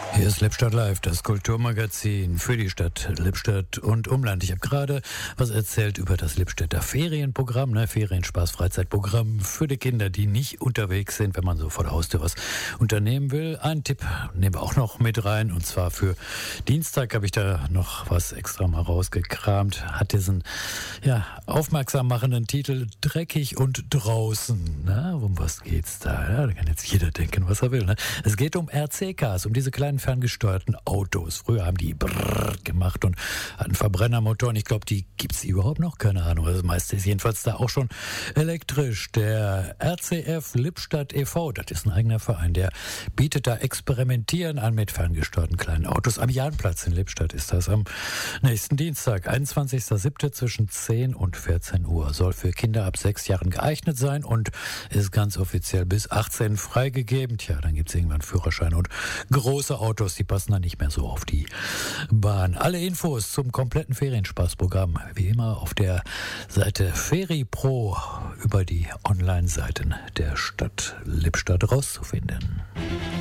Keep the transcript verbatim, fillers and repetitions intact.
Hier ist Lippstadt Live, das Kulturmagazin für die Stadt Lippstadt und Umland. Ich habe gerade was erzählt über das Lippstädter Ferienprogramm, ne? Ferienspaß, Freizeitprogramm für die Kinder, die nicht unterwegs sind, wenn man so vor der Haustür was unternehmen will. Einen Tipp nehmen wir auch noch mit rein, und zwar für Dienstag habe ich da noch was extra mal rausgekramt. Hat diesen ja, aufmerksam machenden Titel Dreckig und draußen. Na, um was geht's da? Ja, da kann jetzt jeder denken, was er will. Ne? Es geht um R C Ks, um diese kleinen ferngesteuerten Autos. Früher haben die brrrr gemacht und hatten Verbrennermotoren. Ich glaube, die gibt's überhaupt noch, keine Ahnung. Das meiste ist jedenfalls da auch schon elektrisch. Der R C F Lippstadt e V, das ist ein eigener Verein, der bietet da Experimentieren an mit ferngesteuerten kleinen Autos. Am Jahnplatz in Lippstadt ist das am nächsten Dienstag, einundzwanzigster siebter zwischen zehn und vierzehn Uhr. Soll für Kinder ab sechs Jahren geeignet sein und ist ganz offiziell bis achtzehn freigegeben. Tja, dann gibt's irgendwann Führerschein und große Autos, die passen dann nicht mehr so auf die Bahn. Alle Infos zum kompletten Ferienspaßprogramm wie immer auf der Seite FeriPro über die Online-Seiten der Stadt Lippstadt rauszufinden.